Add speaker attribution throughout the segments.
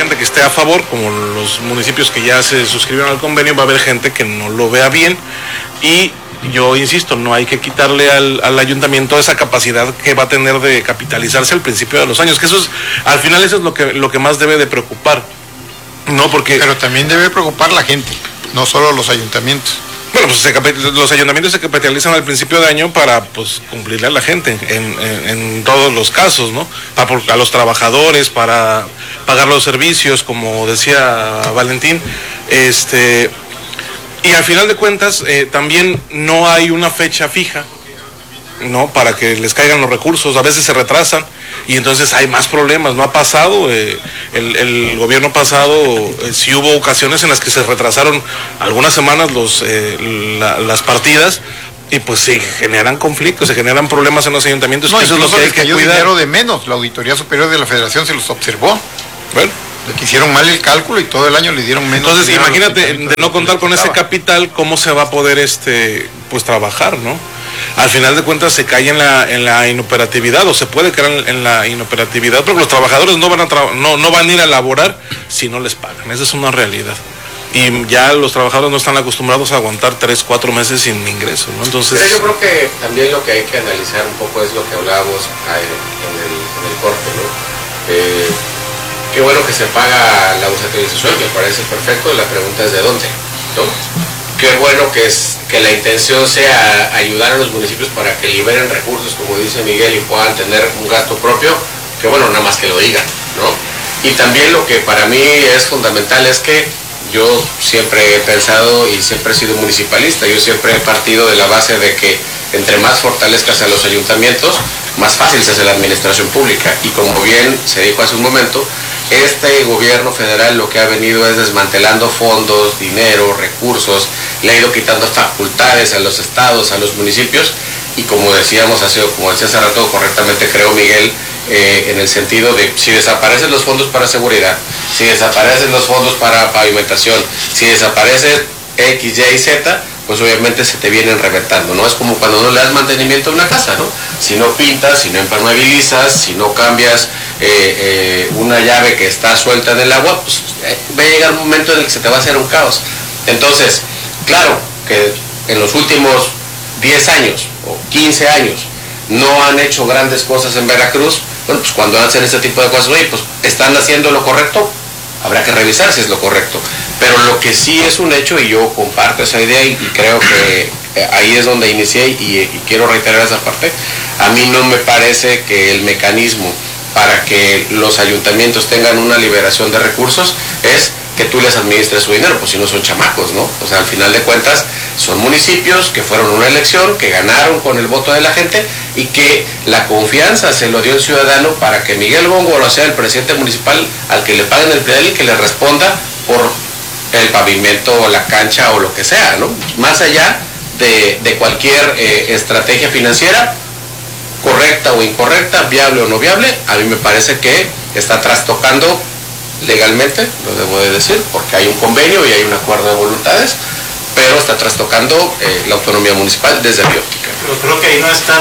Speaker 1: gente que esté a favor, como los municipios que ya se suscribieron al convenio, va a haber gente que no lo vea bien, y yo insisto, no hay que quitarle al ayuntamiento esa capacidad que va a tener de capitalizarse al principio de los años, que eso es, al final eso es lo que más debe de preocupar, ¿no? Porque...
Speaker 2: Pero también debe preocupar la gente, no solo los ayuntamientos.
Speaker 1: Bueno, pues los ayuntamientos se capitalizan al principio de año para, pues, cumplirle a la gente en todos los casos, ¿no? A los trabajadores, para pagar los servicios, como decía Valentín, y al final de cuentas también no hay una fecha fija, ¿no? Para que les caigan los recursos, a veces se retrasan y entonces hay más problemas. No ha pasado, el gobierno pasado sí hubo ocasiones en las que se retrasaron algunas semanas las partidas, y pues se generan conflictos, se generan problemas en los ayuntamientos.
Speaker 2: No,
Speaker 1: eso es lo que hay que cuidar.
Speaker 2: Dinero de menos, la Auditoría Superior de la Federación se los observó.
Speaker 1: Bueno,
Speaker 2: que hicieron mal el cálculo y todo el año le dieron menos.
Speaker 1: Entonces imagínate, de no contar con ese capital, cómo se va a poder pues trabajar, ¿no? Al final de cuentas se cae en la inoperatividad, o se puede caer en la inoperatividad, porque los trabajadores no van a ir a laborar si no les pagan. Esa es una realidad. Y ya los trabajadores no están acostumbrados a aguantar 3-4 meses sin ingresos, ¿no? Entonces...
Speaker 3: Pero yo creo que también lo que hay que analizar un poco es lo que hablábamos en el corte, ¿no? Qué bueno que se paga la usatilización, me parece perfecto, la pregunta es de dónde, ¿no? Qué bueno que la intención sea ayudar a los municipios para que liberen recursos, como dice Miguel, y puedan tener un gasto propio, que bueno, nada más que lo digan, ¿no? Y también lo que para mí es fundamental es que yo siempre he pensado y siempre he sido municipalista, yo siempre he partido de la base de que entre más fortalezcas a los ayuntamientos, más fácil se hace la administración pública. Y como bien se dijo hace un momento, este gobierno federal lo que ha venido es desmantelando fondos, dinero, recursos, le ha ido quitando facultades a los estados, a los municipios, y como decíamos como decía hace rato correctamente, creo Miguel, en el sentido de si desaparecen los fondos para seguridad, si desaparecen los fondos para pavimentación, si desaparece X, Y, Z, pues obviamente se te vienen reventando, ¿no? Es como cuando no le das mantenimiento a una casa, ¿no? Si no pintas, si no impermeabilizas, si no cambias una llave que está suelta en el agua, pues va a llegar un momento en el que se te va a hacer un caos. Entonces, claro que en los últimos 10 años o 15 años no han hecho grandes cosas en Veracruz. Bueno, pues cuando hacen este tipo de cosas, oye, pues ¿están haciendo lo correcto? Habrá que revisar si es lo correcto. Pero lo que sí es un hecho, y yo comparto esa idea y creo que ahí es donde inicié y quiero reiterar esa parte, a mí no me parece que el mecanismo para que los ayuntamientos tengan una liberación de recursos es que tú les administres su dinero, pues si no son chamacos, ¿no? O sea, al final de cuentas son municipios que fueron una elección, que ganaron con el voto de la gente y que la confianza se lo dio el ciudadano para que Miguel Góngora sea el presidente municipal al que le paguen el predial y que le responda por el pavimento o la cancha o lo que sea, ¿no? Más allá de cualquier estrategia financiera, correcta o incorrecta, viable o no viable, a mí me parece que está trastocando legalmente, lo debo de decir, porque hay un convenio y hay un acuerdo de voluntades, pero está trastocando la autonomía municipal desde mi óptica.
Speaker 4: Pero creo que ahí no está,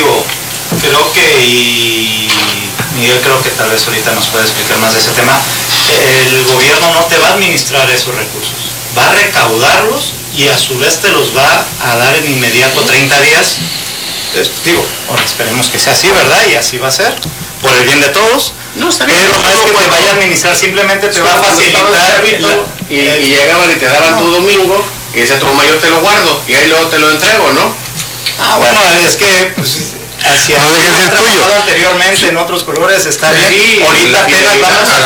Speaker 4: creo que, y Miguel creo que tal vez ahorita nos puede explicar más de ese tema, el gobierno no te va a administrar esos recursos, va a recaudarlos y a su vez te los va a dar en inmediato 30 días, ahora esperemos que sea así, ¿verdad? Y así va a ser, por el bien de todos.
Speaker 3: No, está bien.
Speaker 4: Pero no es que te vaya a administrar, simplemente te va a facilitar.
Speaker 3: Y llegaban y te daban tu domingo, y decía tu mamá, yo te lo guardo, y ahí luego te lo entrego, ¿no?
Speaker 4: Ah, bueno, es que pues, hacia anteriormente en otros colores está bien. Sí, ahorita apenas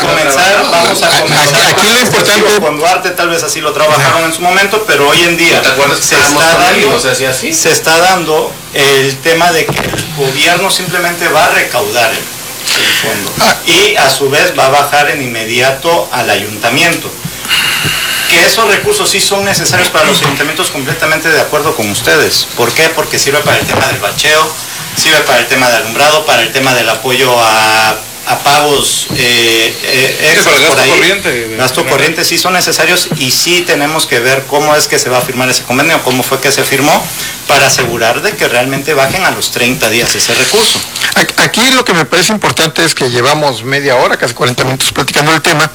Speaker 4: vamos a comenzar.
Speaker 2: Aquí lo importante,
Speaker 4: con Duarte tal vez así lo trabajaron en su momento, pero hoy en día se está dando el tema de que el gobierno simplemente va a recaudar el fondo y a su vez va a bajar en inmediato al ayuntamiento. Que esos recursos sí son necesarios para los ayuntamientos, completamente de acuerdo con ustedes. ¿Por qué? Porque sirve para el tema del bacheo, sirve para el tema de alumbrado, para el tema del apoyo a a pagos extras
Speaker 1: para
Speaker 4: por
Speaker 1: gasto
Speaker 4: ahí.
Speaker 1: corriente.
Speaker 4: Gasto corriente sí son necesarios y sí tenemos que ver cómo es que se va a firmar ese convenio, cómo fue que se firmó, para asegurar de que realmente bajen a los 30 días ese recurso.
Speaker 2: Aquí lo que me parece importante es que llevamos media hora, casi 40 minutos platicando el tema,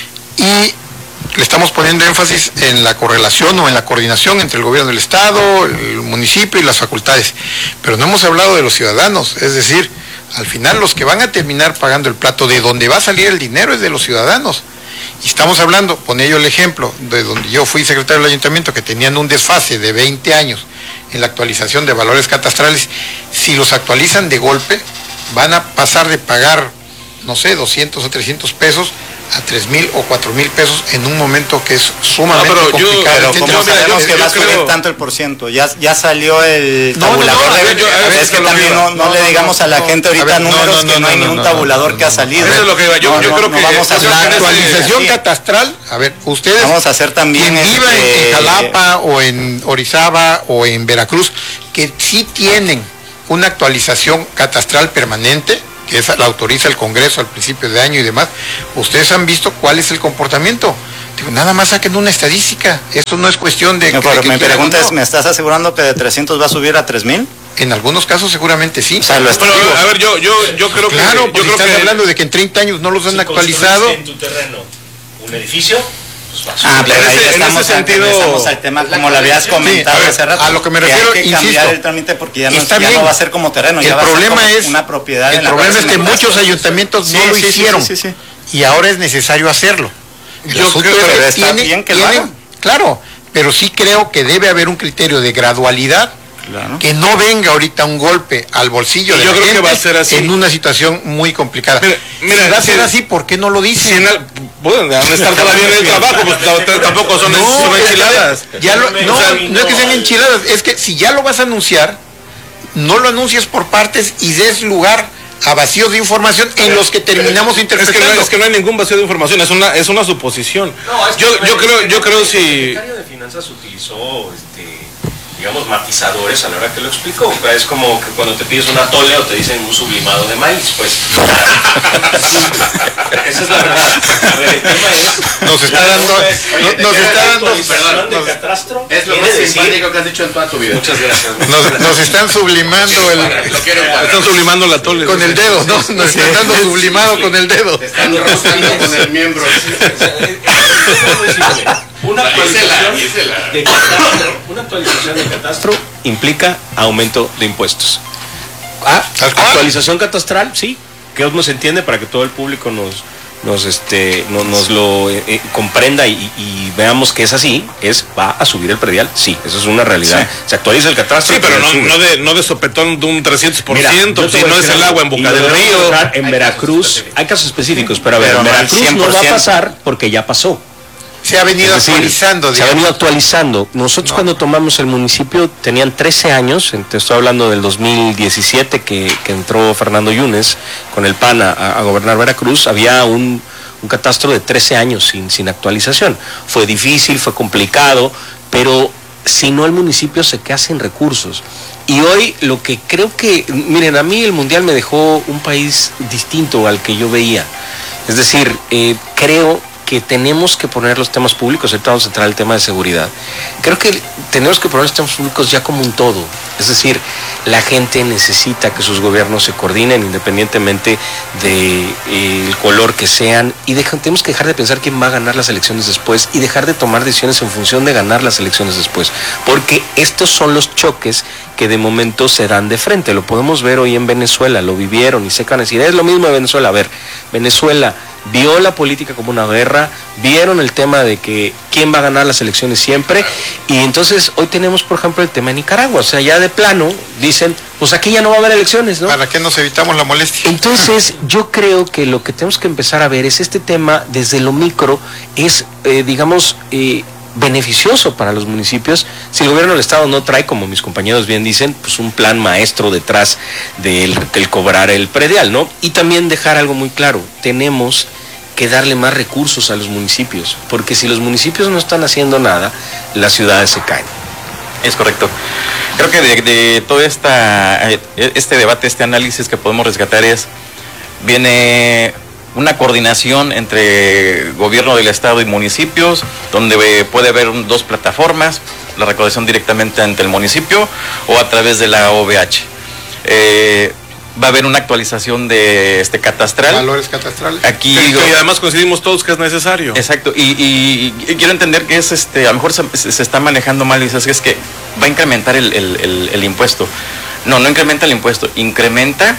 Speaker 2: y le estamos poniendo énfasis en la correlación o en la coordinación entre el gobierno del Estado, el municipio y las facultades. Pero no hemos hablado de los ciudadanos, es decir, al final los que van a terminar pagando el plato, de donde va a salir el dinero, es de los ciudadanos. Y estamos hablando, ponía yo el ejemplo, de donde yo fui secretario del ayuntamiento, que tenían un desfase de 20 años en la actualización de valores catastrales. Si los actualizan de golpe, van a pasar de pagar, no sé, 200 o 300 pesos a 3,000 o 4,000 pesos en un momento que es sumamente complicado.
Speaker 4: Pero ¿cómo sabemos que va a subir tanto el %? Ya salió el tabulador. Es que también no le digamos a la gente ahorita números que no hay ningún tabulador que ha salido.
Speaker 1: Eso es lo que yo creo que
Speaker 4: vamos a hacer
Speaker 2: la actualización catastral. A ver, ustedes
Speaker 4: vamos a hacer también
Speaker 2: quien viva en Jalapa o en Orizaba o en Veracruz, que sí tienen una actualización catastral permanente, que esa la autoriza el Congreso al principio de año y demás. Ustedes han visto cuál es el comportamiento. Digo, nada más saquen una estadística. Esto no es cuestión de...
Speaker 4: Mi pregunta es, ¿me estás asegurando que de 300 va a subir a 3,000?
Speaker 2: En algunos casos seguramente sí.
Speaker 4: O sea,
Speaker 1: Pero, a ver, yo creo
Speaker 2: claro,
Speaker 1: que...
Speaker 2: porque están hablando de que en 30 años no los han actualizado.
Speaker 5: En tu terreno un edificio, pues vas
Speaker 4: pero ahí
Speaker 1: en ese sentido,
Speaker 4: estamos al tema como lo habías comentado hace rato.
Speaker 2: A lo que me refiero,
Speaker 4: que hay que
Speaker 2: insisto,
Speaker 4: cambiar el trámite porque ya no va a ser como terreno,
Speaker 2: el
Speaker 4: ya va a ser
Speaker 2: problema
Speaker 4: como
Speaker 2: es,
Speaker 4: una propiedad.
Speaker 2: el problema es que muchos ayuntamientos no lo hicieron y ahora es necesario hacerlo.
Speaker 1: Yo creo
Speaker 4: que está bien que lo hagan.
Speaker 2: Claro, pero sí creo que debe haber un criterio de gradualidad. Claro. Que no venga ahorita un golpe al bolsillo de la gente, que va a ser así, en una situación muy complicada. Mira, si va a ser así, ¿por qué no lo dicen?
Speaker 1: Pueden estar todavía en el trabajo, pues tampoco son enchiladas.
Speaker 2: No es que sean enchiladas, es que si ya lo vas a anunciar, no lo anuncies por partes y des lugar a vacíos de información en los que terminamos interpretando.
Speaker 1: Es que no hay ningún vacío de información, es una suposición.
Speaker 5: No,
Speaker 1: yo creo si...
Speaker 5: El secretario de Finanzas utilizó digamos, matizadores a la hora que lo explicó. Es como que cuando te pides un atole o te dicen un sublimado de maíz, pues. Esa es la verdad. A ver, el tema es.
Speaker 2: Nos está dando.
Speaker 5: Perdón, de catastro.
Speaker 3: Es lo más simpático que has dicho en toda tu vida.
Speaker 5: Muchas gracias.
Speaker 2: Nos están sublimando
Speaker 1: están sublimando el atole.
Speaker 2: Con el dedo, ¿no? Nos están dando sublimado con el dedo.
Speaker 3: Te están rozando con el miembro.
Speaker 5: Una actualización de catastro implica aumento de impuestos. Actualización catastral, sí, que nos entiende para que todo el público nos lo comprenda y veamos que es así, va a subir el predial, sí, eso es una realidad. Sí. Se actualiza el catastro.
Speaker 1: Sí, pero no de sopetón de un 300%,
Speaker 5: Mira,
Speaker 1: si no es el agua en Boca del Río.
Speaker 5: En Veracruz, hay casos específicos, pero a ver, en Veracruz no va a pasar porque ya pasó.
Speaker 2: Se ha venido actualizando.
Speaker 5: Se ha venido actualizando. Nosotros cuando tomamos el municipio tenían 13 años, te estoy hablando del 2017 que entró Fernando Yunes con el PAN a gobernar Veracruz, había un catastro de 13 años sin actualización. Fue difícil, fue complicado, pero si no el municipio se queda sin recursos. Y hoy lo que creo que, miren, a mí el Mundial me dejó un país distinto al que yo veía. Es decir, creo que tenemos que poner los temas públicos, ahorita vamos a entrar al tema de seguridad. Creo que tenemos que poner los temas públicos ya como un todo. Es decir, la gente necesita que sus gobiernos se coordinen independientemente del color que sean y tenemos que dejar de pensar quién va a ganar las elecciones después y dejar de tomar decisiones en función de ganar las elecciones después. Porque estos son los choques que de momento se dan de frente. Lo podemos ver hoy en Venezuela, lo vivieron y se van a decir, es lo mismo de Venezuela. A ver, Venezuela vio la política como una guerra, vieron el tema de que quién va a ganar las elecciones siempre, y entonces hoy tenemos, por ejemplo, el tema de Nicaragua, o sea, ya de plano dicen, pues aquí ya no va a haber elecciones, ¿no?
Speaker 2: ¿Para qué nos evitamos la molestia?
Speaker 5: Entonces, yo creo que lo que tenemos que empezar a ver es este tema desde lo micro, es, beneficioso para los municipios si el gobierno del estado no trae, como mis compañeros bien dicen, pues un plan maestro detrás del cobrar el predial, ¿no? Y también dejar algo muy claro, tenemos que darle más recursos a los municipios, porque si los municipios no están haciendo nada, las ciudades se caen.
Speaker 6: Es correcto. Creo que de todo este debate, este análisis que podemos rescatar es Viene una coordinación entre gobierno del estado y municipios, donde puede haber dos plataformas, la recaudación directamente ante el municipio o a través de la OVH. Va a haber una actualización de catastral.
Speaker 2: Valores catastrales.
Speaker 6: Aquí
Speaker 1: y además coincidimos todos que es necesario.
Speaker 6: Exacto, y quiero entender que es a lo mejor se está manejando mal y dices que es que va a incrementar el impuesto. No incrementa el impuesto, incrementa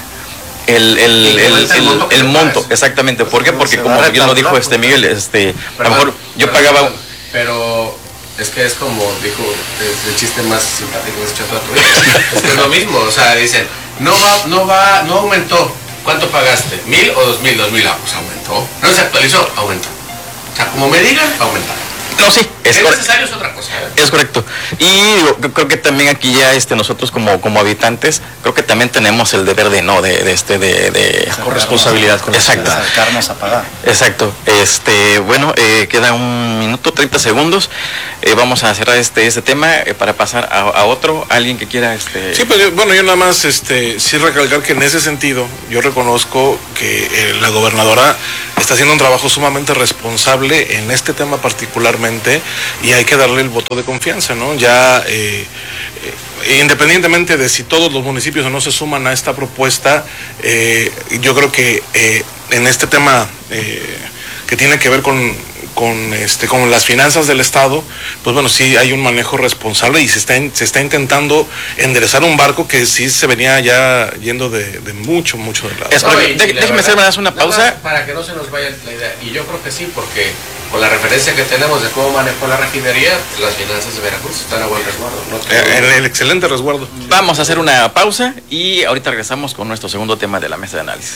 Speaker 6: el monto, exactamente. ¿Por qué? Porque como bien lo dijo Miguel, a lo mejor yo pagaba.
Speaker 3: Pero es que es como dijo, es el chiste más simpático que has hecho toda tu vida. Es que es lo mismo, o sea, dicen, no aumentó. ¿Cuánto pagaste? ¿1,000 o 2,000? 2,000, pues aumentó. No se actualizó, aumentó. O sea, como me digan, aumentar.
Speaker 6: No, sí,
Speaker 3: es necesario, es otra cosa.
Speaker 6: Es correcto. Y yo creo que también aquí ya nosotros como habitantes, creo que también tenemos el deber de
Speaker 5: corresponsabilidad con
Speaker 6: exacto.
Speaker 4: Acercarnos a pagar.
Speaker 6: Exacto. Bueno, queda 1 minuto 30 segundos. Vamos a cerrar este tema para pasar a otro. Alguien que quiera
Speaker 1: Sí, pues bueno, yo nada más sí recalcar que en ese sentido yo reconozco que la gobernadora está haciendo un trabajo sumamente responsable en este tema particularmente, y hay que darle el voto de confianza, ¿no? Ya independientemente de si todos los municipios o no se suman a esta propuesta, yo creo que en este tema que tiene que ver con las finanzas del Estado, pues bueno, sí hay un manejo responsable y se está intentando enderezar un barco que sí se venía ya yendo de mucho de lado.
Speaker 6: Déjeme hacer una pausa.
Speaker 3: Para que no se nos vaya la idea. Y yo creo que sí, porque con la referencia que tenemos de cómo manejó la refinería, las finanzas de Veracruz están a buen resguardo.
Speaker 1: El excelente resguardo.
Speaker 6: Vamos a hacer una pausa y ahorita regresamos con nuestro segundo tema de la mesa de análisis.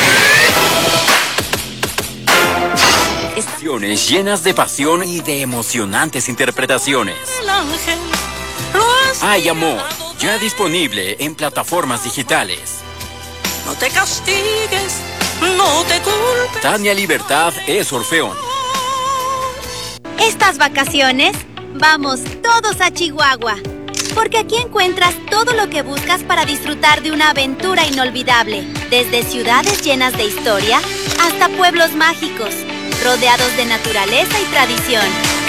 Speaker 7: Estaciones llenas de pasión y de emocionantes interpretaciones. Hay amor, ya disponible en plataformas digitales.
Speaker 8: No te castigues, no te culpes.
Speaker 7: Tania Libertad es Orfeón.
Speaker 9: Estas vacaciones, vamos todos a Chihuahua, porque aquí encuentras todo lo que buscas para disfrutar de una aventura inolvidable, desde ciudades llenas de historia hasta pueblos mágicos, rodeados de naturaleza y tradición.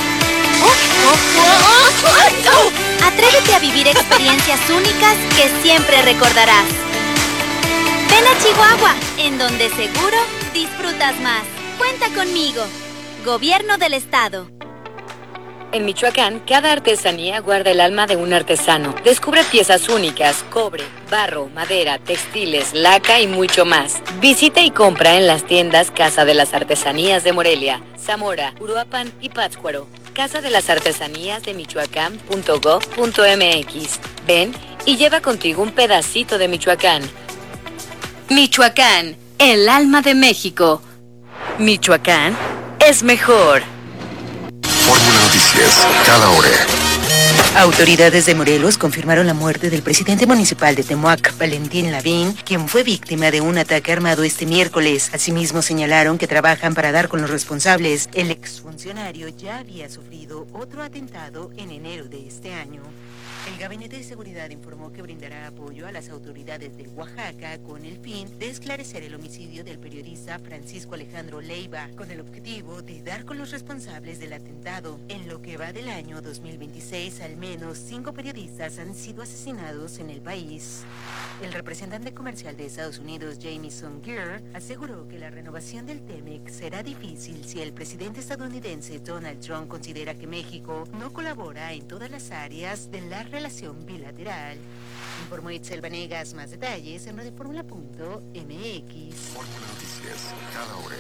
Speaker 9: Atrévete a vivir experiencias únicas que siempre recordarás. Ven a Chihuahua, en donde seguro disfrutas más. Cuenta conmigo. Gobierno del Estado.
Speaker 10: En Michoacán, cada artesanía guarda el alma de un artesano. Descubre piezas únicas, cobre, barro, madera, textiles, laca y mucho más. Visita y compra en las tiendas Casa de las Artesanías de Morelia, Zamora, Uruapan y Pátzcuaro. Casa de las Artesanías de Michoacán.gov.mx. Ven y lleva contigo un pedacito de Michoacán. Michoacán, el alma de México. Michoacán es mejor.
Speaker 11: Fórmula Noticias, cada hora.
Speaker 12: Autoridades de Morelos confirmaron la muerte del presidente municipal de Temuac, Valentín Lavín, quien fue víctima de un ataque armado este miércoles. Asimismo, señalaron que trabajan para dar con los responsables. El exfuncionario ya había sufrido otro atentado en enero de este año. El Gabinete de Seguridad informó que brindará apoyo a las autoridades de Oaxaca con el fin de esclarecer el homicidio del periodista Francisco Alejandro Leiva, con el objetivo de dar con los responsables del atentado. En lo que va del año 2026, al menos 5 periodistas han sido asesinados en el país. El representante comercial de Estados Unidos, Jamieson Greer, aseguró que la renovación del TEMEC será difícil si el presidente estadounidense Donald Trump considera que México no colabora en todas las áreas de la relación bilateral. Informó Itzel Vanegas. Más detalles en radioformula.mx.
Speaker 11: Fórmula Noticias, cada hora.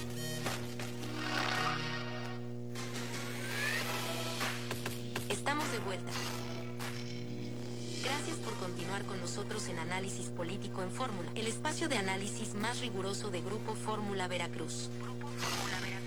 Speaker 13: Estamos de vuelta. Gracias por continuar con nosotros en Análisis Político en Fórmula, el espacio de análisis más riguroso de Grupo Fórmula Veracruz. Grupo Fórmula Veracruz.